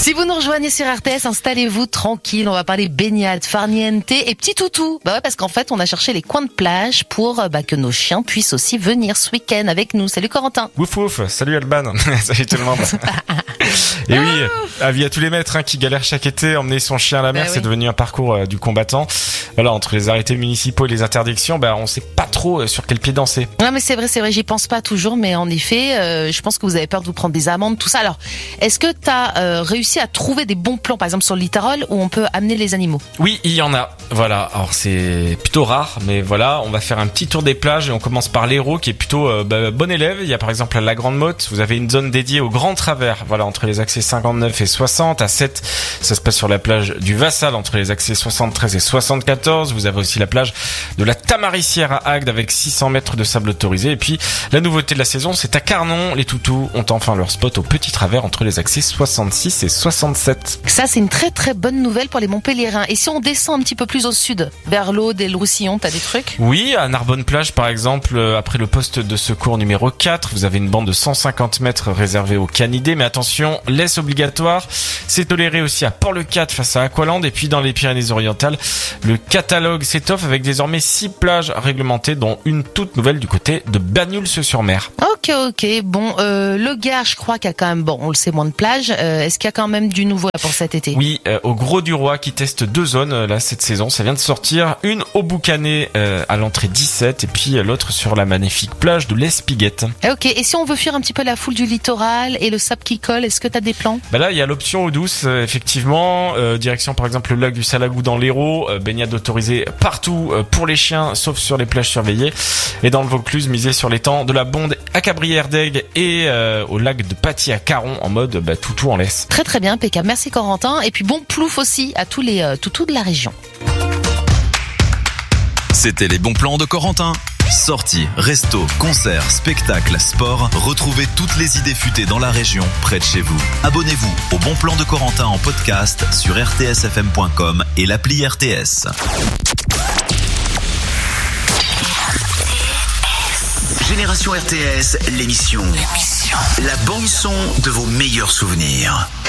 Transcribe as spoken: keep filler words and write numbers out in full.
Si vous nous rejoignez sur R T S, installez-vous tranquille. On va parler baignade, farniente et petit toutou. Bah ouais, parce qu'en fait, on a cherché les coins de plage pour bah, que nos chiens puissent aussi venir ce week-end avec nous. Salut Corentin. Ouf ouf, salut Alban. Salut tout le monde. Et oui, avis à tous les maîtres hein, qui galèrent chaque été, emmener son chien à la mer, bah, c'est oui. devenu un parcours euh, du combattant. Voilà, entre les arrêtés municipaux et les interdictions, bah on sait pas trop euh, sur quel pied danser. Non mais c'est vrai, c'est vrai, j'y pense pas toujours, mais en effet, euh, je pense que vous avez peur de vous prendre des amendes, tout ça. Alors, est-ce que t'as euh, réussi à trouver des bons plans, par exemple sur le littoral, où on peut amener les animaux? Oui, il y en a. Voilà, alors c'est plutôt rare, mais voilà, on va faire un petit tour des plages et on commence par l'Hérault qui est plutôt euh, bah, bon élève. Il y a par exemple à la Grande Motte, vous avez une zone dédiée au grand travers, voilà, entre les accès cinquante-neuf et soixante. À sept, ça se passe sur la plage du Vassal entre les accès soixante-treize et soixante-quatorze. Vous avez aussi la plage de la Tamarissière à Agde avec six cents mètres de sable autorisé. Et puis la nouveauté de la saison, c'est à Carnon. Les toutous ont enfin leur spot au petit travers entre les accès soixante-six et soixante-sept. Ça, c'est une très très bonne nouvelle pour les Montpelliérains. Et si on descend un petit peu plus au sud, vers l'Aude et le Roussillon, t'as des trucs? Oui, à Narbonne-Plage par exemple, après le poste de secours numéro quatre, vous avez une bande de cent cinquante mètres réservée aux canidés. Mais attention, laisse obligatoire. C'est toléré aussi à Port-le-Cat face à Aqualand. Et puis dans les Pyrénées-Orientales, le catalogue s'étoffe avec désormais six plages réglementées, dont une toute nouvelle du côté de Bagnols-sur-Mer. Ok, ok. Bon, euh, le Gard, je crois qu'il y a quand même, bon, on le sait, moins de plages. Euh, est-ce qu'il y a quand même du nouveau là pour cet été? Oui, euh, au Gros du Roi qui teste deux zones euh, là cette saison. Ça vient de sortir. Une au Boucanet euh, à l'entrée dix-sept et puis euh, l'autre sur la magnifique plage de l'Espiguette. Ok. Et si on veut fuir un petit peu la foule du littoral et le sable qui colle, est-ce que t'as des plans? Bah là, il y a l'option eau douce, euh, effectivement. Euh, direction par exemple le lac du Salagou dans l'Hérault. Euh, baignade autorisée partout euh, pour les chiens, sauf sur les plages surveillées. Et dans le Vaucluse, misé sur l'étang de la Bonde à Cabrières d'Aigues et euh, au lac de Paty à Caron en mode bah, toutou en laisse. Très très bien, impeccable. Merci Corentin. Et puis bon plouf aussi à tous les euh, toutous de la région. C'était les bons plans de Corentin. Sorties, restos, concerts, spectacles, sport. Retrouvez toutes les idées futées dans la région, près de chez vous. Abonnez-vous au Bon Plan de Corentin en podcast sur r t s f m point com et l'appli R T S. Génération R T S, l'émission. l'émission. La bande son de vos meilleurs souvenirs.